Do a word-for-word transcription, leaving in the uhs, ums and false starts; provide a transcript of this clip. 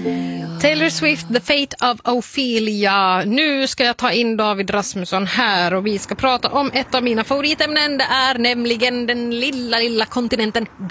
Taylor Swift, The Fate of Ophelia. Nu ska jag ta in David Rasmusson här och vi ska prata om ett av mina favoritämnen. Det är nämligen den lilla, lilla kontinenten